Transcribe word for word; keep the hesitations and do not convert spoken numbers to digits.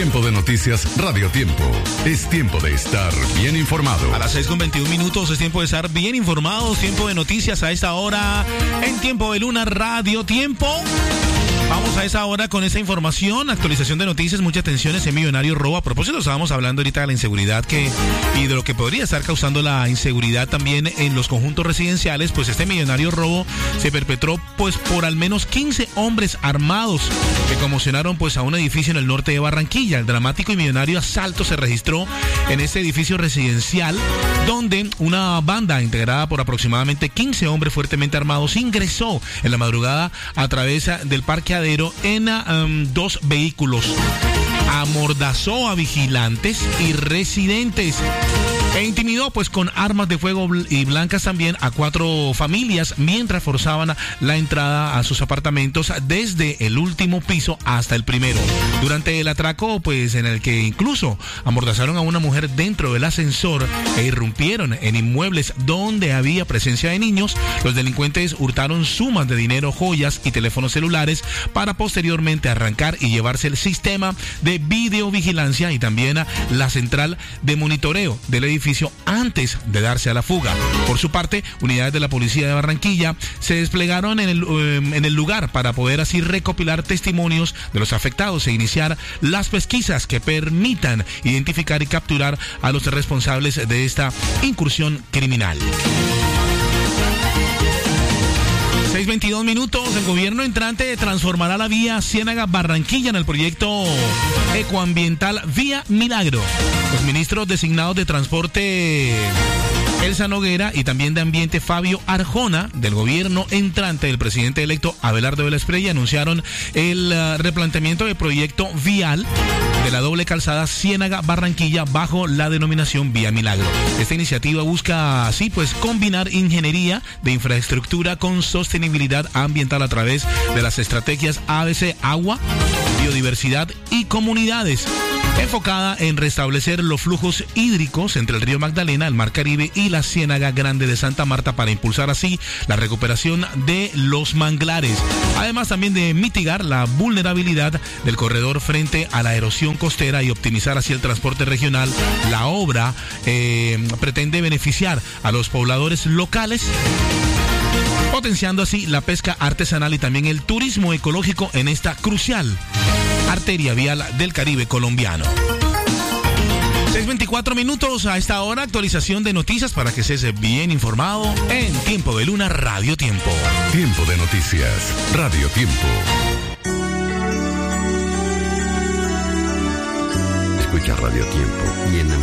Tiempo de noticias, Radio Tiempo. Es tiempo de estar bien informado. A las seis con veintiún minutos es tiempo de estar bien informados. Tiempo de noticias a esta hora en Tiempo de Luna, Radio Tiempo. Vamos a esa hora con esta información, actualización de noticias, mucha atención, ese millonario robo. A propósito, estábamos hablando ahorita de la inseguridad que y de lo que podría estar causando la inseguridad también en los conjuntos residenciales. Pues este millonario robo se perpetró pues por al menos quince hombres armados que conmocionaron pues a un edificio en el norte de Barranquilla. El dramático y millonario asalto se registró en este edificio residencial donde una banda integrada por aproximadamente quince hombres fuertemente armados ingresó en la madrugada a través del parque en um, dos vehículos, amordazó a vigilantes y residentes e intimidó pues con armas de fuego y blancas también a cuatro familias mientras forzaban la entrada a sus apartamentos desde el último piso hasta el primero. Durante el atraco pues en el que incluso amordazaron a una mujer dentro del ascensor e irrumpieron en inmuebles donde había presencia de niños, los delincuentes hurtaron sumas de dinero, joyas y teléfonos celulares para posteriormente arrancar y llevarse el sistema de videovigilancia y también la central de monitoreo del edificio antes de darse a la fuga. Por su parte, unidades de la policía de Barranquilla se desplegaron en el, um, en el lugar para poder así recopilar testimonios de los afectados e iniciar las pesquisas que permitan identificar y capturar a los responsables de esta incursión criminal. seis veintidós minutos, el gobierno entrante transformará la vía Ciénaga-Barranquilla en el proyecto ecoambiental Vía Milagro. Los ministros designados de Transporte Elsa Noguera y también de Ambiente Fabio Arjona del gobierno entrante del presidente electo Abelardo de la Espriella anunciaron el uh, replanteamiento del proyecto vial de la doble calzada Ciénaga-Barranquilla bajo la denominación Vía Milagro. Esta iniciativa busca así pues combinar ingeniería de infraestructura con sostenibilidad ambiental a través de las estrategias A B C Agua, Biodiversidad y Comunidades, enfocada en restablecer los flujos hídricos entre el río Magdalena, el Mar Caribe y la Ciénaga Grande de Santa Marta para impulsar así la recuperación de los manglares, además también de mitigar la vulnerabilidad del corredor frente a la erosión costera y optimizar así el transporte regional. La obra eh, pretende beneficiar a los pobladores locales, potenciando así la pesca artesanal y también el turismo ecológico en esta crucial arteria vial del Caribe colombiano. seis veinticuatro minutos a esta hora, actualización de noticias para que estés bien informado en Tiempo de Luna, Radio Tiempo. Tiempo de noticias, Radio Tiempo. Escucha Radio Tiempo y en